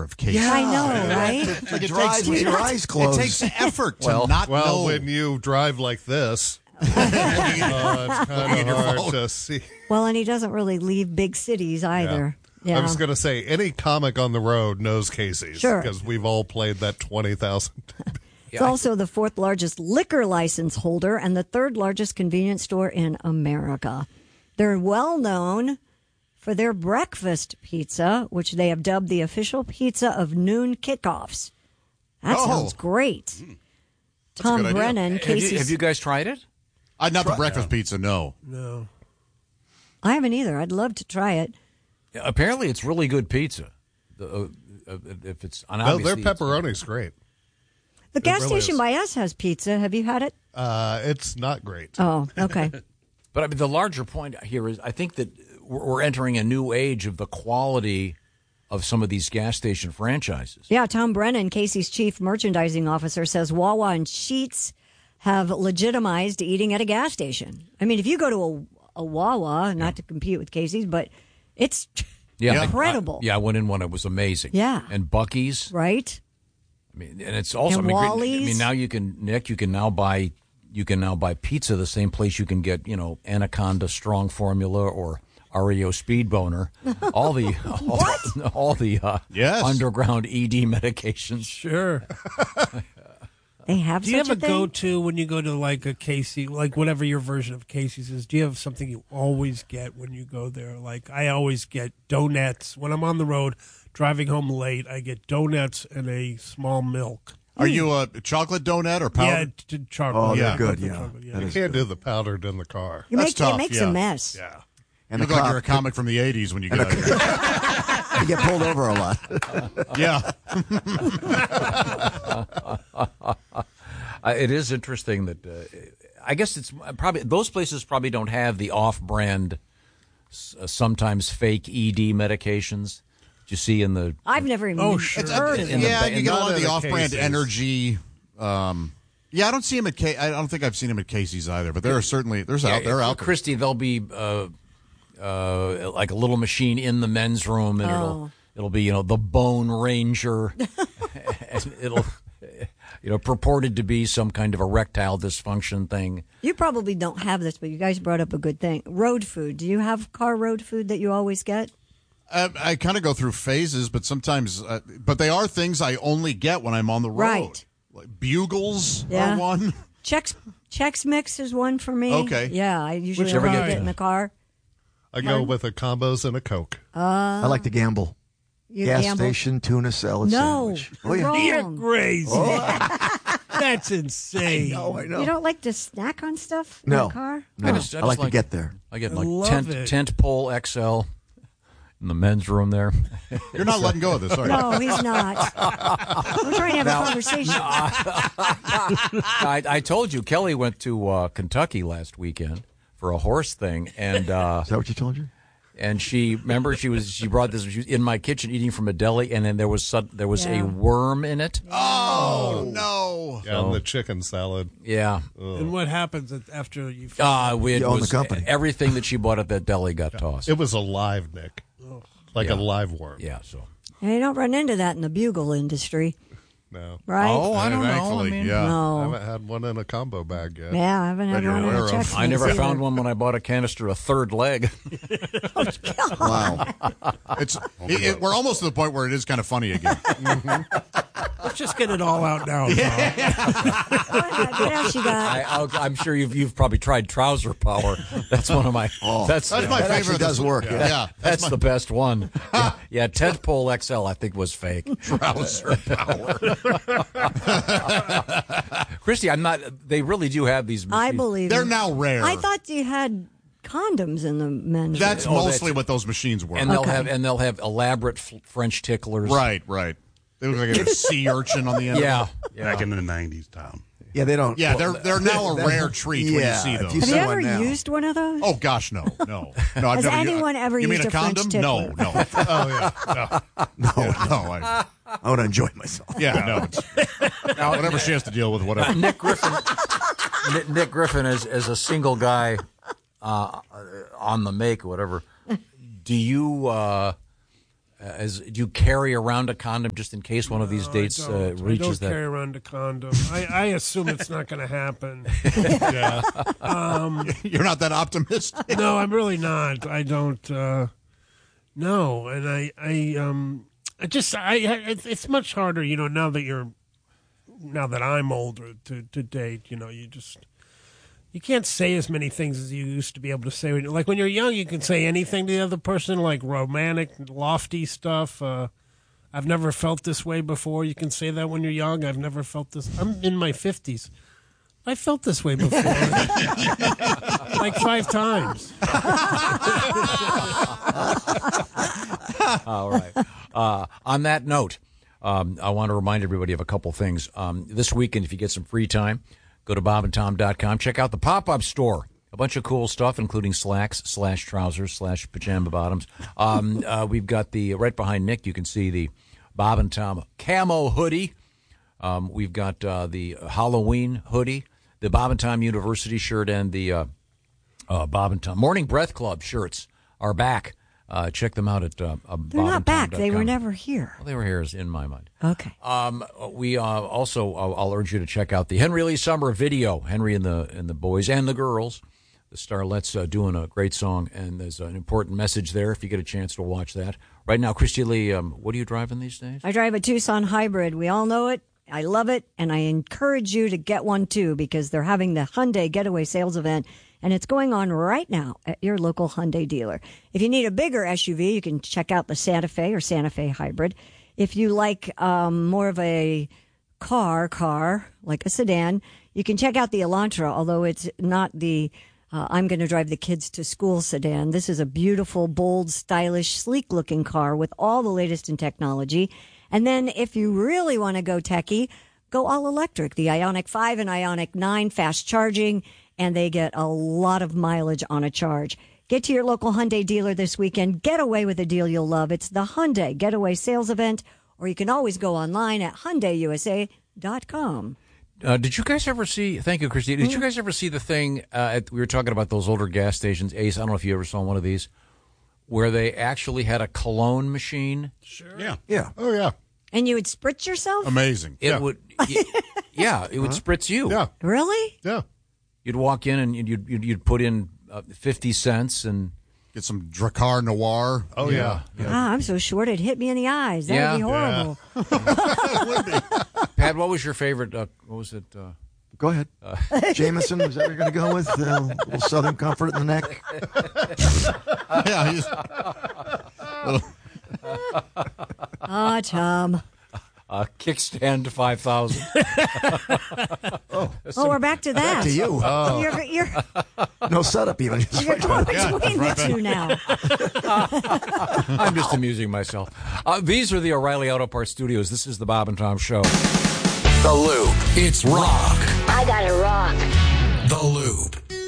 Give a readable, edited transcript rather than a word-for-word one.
aware of cases. Yeah, I know, right? Like it drives with your eyes closed. It takes effort to not know. Well, when you drive like this, it's kind of hard to see. Well, and he doesn't really leave big cities either. Yeah. I was going to say, any comic on the road knows Casey's. Sure. Because we've all played that 20,000. It's also the fourth largest liquor license holder and the third largest convenience store in America. They're well known for their breakfast pizza, which they have dubbed the official pizza of noon kickoffs. That sounds great. Tom Brennan, Casey's. Have you guys tried it? Not the breakfast pizza, no. No. I haven't either. I'd love to try it. Yeah, apparently, it's really good pizza. If it's No, their pepperoni's great. The gas station by us has pizza. Have you had it? It's not great. Oh, okay. But I mean, the larger point here is I think that we're entering a new age of the quality of some of these gas station franchises. Yeah, Tom Brennan, Casey's chief merchandising officer, says Wawa and Sheetz have legitimized eating at a gas station. I mean, if you go to a Wawa, not to compete with Casey's, but it's incredible. I went in one. It was amazing. Yeah. And Buc-ee's. Right. I mean, and it's also And Wally's. now you can now buy pizza the same place you can get, Anaconda Strong Formula or REO Speed Boner, all the underground ED medications. Sure. They have. Do you such have a thing? go-to when you go to like a Casey, like whatever your version of Casey's is? Do you have something you always get when you go there? Like I always get donuts when I'm on the road driving home late. I get donuts and a small milk. Are you a chocolate donut or powdered? Yeah, chocolate. Oh, they're good. Chocolate, You can't do the powdered in the car. That's tough. It makes a mess. Yeah. And you look like you're a comic from the 80s when you get out here. You get pulled over a lot. Yeah. It is interesting that I guess it's probably those places probably don't have the off-brand, sometimes fake ED medications that you see in the. I've never even heard of it. Yeah, you get a lot of the off-brand Casey's. energy. Yeah, I don't see him at. I don't think I've seen him at Casey's either. But there are certainly they're out there. Christy, there'll be like a little machine in the men's room, and it'll be the Bone Ranger. And it'll purported to be some kind of erectile dysfunction thing. You probably don't have this, but you guys brought up a good thing. Road food. Do you have car road food that you always get? I kind of go through phases, but sometimes, but they are things I only get when I'm on the road. Right. Like Bugles are one. Chex Mix is one for me. Okay. Yeah, I usually Whichever get it in the car. I go with a combos and a Coke. I like to gamble. Gas gamble? station tuna salad sandwich. Oh, yeah. wrong. You're crazy. That's insane. I know. You don't like to snack on stuff in No. the car? No. I just like to get there. I get I like love it. tent pole XL in the men's room there. You're not letting go of this, are you? No, he's not. We're trying to have a conversation. I told you, Kelly went to Kentucky last weekend for a horse thing, and Is that what you told you? and she brought this. She was in my kitchen eating from a deli, and then there was a worm in it. Oh no! Yeah, and the chicken salad. Yeah. And what happens after you? You own the company. Everything that she bought at that deli got tossed. It was alive, Nick. Like a live worm. Yeah, so. And you don't run into that in the bugle industry, No. right? Oh, I don't know. Thankfully, I mean, yeah. I No. haven't had one in a combo bag yet. Yeah, I haven't had you're one in aware a of. Chex I never Mix found either. one when I bought a canister of third leg. Wow. We're almost to the point where it is kind of funny again. Let's just get it all out now. What else you got? I'm sure you've probably tried Trouser Power. That's one of my. That's That's my That favorite. actually does work. Yeah, That's the best one. Yeah, Tent Pole XL I think was fake. trouser power. Christy, I'm not. They really do have these machines. I believe They're it. now rare. I thought you had condoms in the men's That's room. mostly what those machines were. and they'll have elaborate French ticklers. Right. They look like a sea urchin on the end. Yeah. Back in the 90s, Tom. Yeah, they don't. Yeah, they're now a rare treat when you Yeah, see if those. you Have see you one ever now. used one of those? Oh gosh, no. I've Has anyone ever you used mean a French condom? tickler? No. Oh yeah, no. I want to enjoy myself. Yeah, no. Whatever she has to deal with, whatever. Nick Griffin as a single guy on the make or whatever. Do you do you carry around a condom just in case one of these dates reaches that? I don't carry around a condom. I assume it's not going to happen. Yeah. You're not that optimistic. No, I'm really not. I don't. No, and it's much harder, now that I'm older to date. You can't say as many things as you used to be able to say. Like when you're young, you can say anything to the other person, like romantic, lofty stuff. I've never felt this way before. You can say that when you're young. I've never felt this. I'm in my 50s. I felt this way before. Like 5 times. All right. On that note, I want to remind everybody of a couple things. This weekend, if you get some free time, go to bobandtom.com. Check out the pop-up store. A bunch of cool stuff, including slacks/trousers/pajama bottoms. We've got right behind Nick, you can see the Bob and Tom camo hoodie. We've got the Halloween hoodie, the Bob and Tom University shirt, and the Bob and Tom Morning Breath Club shirts are back. Check them out at They're not back. They were never here. Well, they were here in my mind. Okay. We also, I'll urge you to check out the Henry Lee Summer video. Henry and the boys and the girls, the Starlets, doing a great song, and there's an important message there if you get a chance to watch that. Right now, Christy Lee, what are you driving these days? I drive a Tucson Hybrid. We all know it. I love it, and I encourage you to get one too because they're having the Hyundai Getaway Sales Event. And it's going on right now at your local Hyundai dealer. If you need a bigger SUV, you can check out the Santa Fe or Santa Fe Hybrid. If you like more of a car, like a sedan, you can check out the Elantra, although it's not the I'm going to drive the kids to school sedan. This is a beautiful, bold, stylish, sleek-looking car with all the latest in technology. And then if you really want to go techie, go all electric. The Ioniq 5 and Ioniq 9, fast charging, and they get a lot of mileage on a charge. Get to your local Hyundai dealer this weekend. Get away with a deal you'll love. It's the Hyundai Getaway Sales Event, or you can always go online at HyundaiUSA.com. Did you guys ever see, thank you, Christy, did you guys ever see the thing, we were talking about those older gas stations, Ace, I don't know if you ever saw one of these, where they actually had a cologne machine? Sure. Yeah. Oh, yeah. And you would spritz yourself? Amazing. It would, it would spritz you. Yeah. Really? Yeah. You'd walk in and you'd put in 50 cents and get some Drakkar Noir. Oh, yeah. I'm so short it hit me in the eyes. That would be horrible. It would be. Pat, what was your favorite? What was it? Go ahead. Jameson, is that what you're going to go with? A little Southern Comfort in the neck? Ah, Tom. Kickstand 5,000. We're back to that. Back to you. You're No setup even. going between the two now. I'm just amusing myself. These are the O'Reilly Auto Parts Studios. This is the Bob and Tom Show. The Loop. It's rock. I gotta rock. The Loop.